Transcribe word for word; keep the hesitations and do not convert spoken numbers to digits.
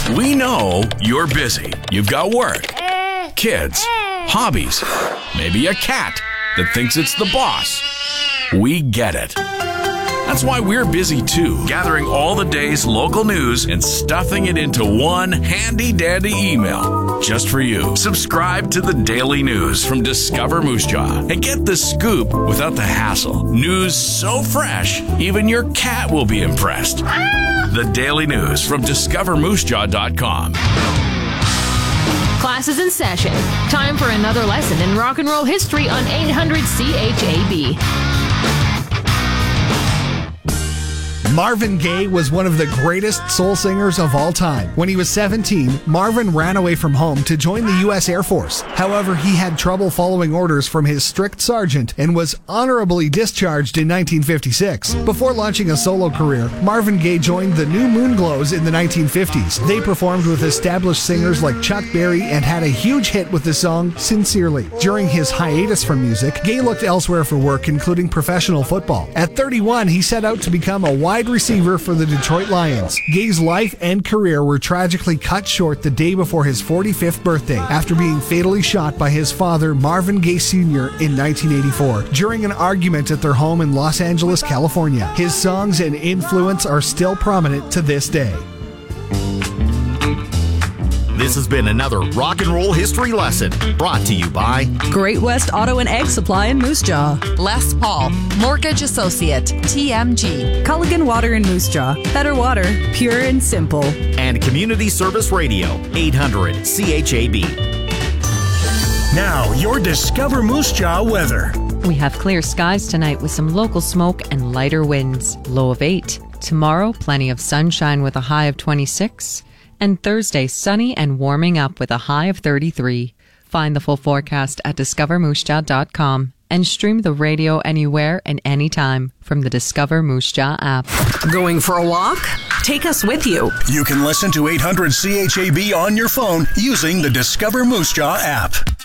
We know you're busy. You've got work, kids, hobbies, maybe a cat that thinks it's the boss. We get it. That's why we're busy too, gathering all the day's local news and stuffing it into one handy-dandy email just for you. Subscribe to the Daily News from Discover Moose Jaw and get the scoop without the hassle. News so fresh, even your cat will be impressed. The Daily News from discover moose jaw dot com. Class is in session. Time for another lesson in rock and roll history on eight hundred C H A B. Marvin Gaye was one of the greatest soul singers of all time. When he was seventeen, Marvin ran away from home to join the U S Air Force. However, he had trouble following orders from his strict sergeant and was honorably discharged in nineteen fifty-six. Before launching a solo career, Marvin Gaye joined the New Moonglows in the nineteen fifties. They performed with established singers like Chuck Berry and had a huge hit with the song Sincerely. During his hiatus from music, Gaye looked elsewhere for work, including professional football. At thirty-one, he set out to become a wide receiver for the Detroit Lions. Gaye's life and career were tragically cut short the day before his forty-fifth birthday after being fatally shot by his father, Marvin Gaye Senior in nineteen eighty-four during an argument at their home in Los Angeles, California. His songs and influence are still prominent to this day. This has been another Rock and Roll History Lesson brought to you by Great West Auto and Egg Supply in Moose Jaw, Les Paul, Mortgage Associate, T M G, Culligan Water in Moose Jaw, better water, pure and simple, and Community Service Radio, eight hundred C H A B. Now, your Discover Moose Jaw weather. We have clear skies tonight with some local smoke and lighter winds, low of eight. Tomorrow, plenty of sunshine with a high of twenty-six. And Thursday, sunny and warming up with a high of thirty-three. Find the full forecast at discover moose jaw dot com and stream the radio anywhere and anytime from the Discover Moose Jaw app. Going for a walk? Take us with you. You can listen to eight hundred C H A B on your phone using the Discover Moose Jaw app.